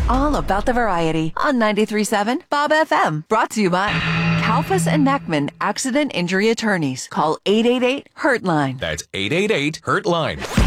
all about the variety on 93.7 Bob FM. Brought to you by Kalfas and Mackman Accident Injury Attorneys. Call 888-HURT-LINE. That's 888-HURT-LINE.